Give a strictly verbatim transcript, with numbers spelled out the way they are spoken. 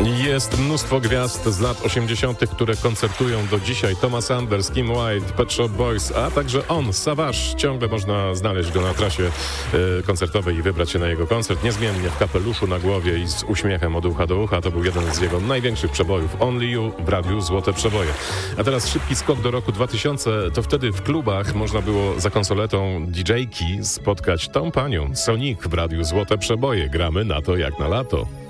Jest mnóstwo gwiazd z lat osiemdziesiątych, które koncertują do dzisiaj. Thomas Anders, Kim Wilde, Pet Shop Boys, a także on, Savage. Ciągle można znaleźć go na trasie y, koncertowej i wybrać się na jego koncert. Niezmiennie w kapeluszu na głowie i z uśmiechem od ucha do ucha. To był jeden z jego największych przebojów. Only You w radiu Złote Przeboje. A teraz szybki skok do roku dwa tysiące. To wtedy w klubach można było za konsoletą didżejki spotkać tą panią. Sonic w radiu Złote Przeboje. Gramy na to jak na lato.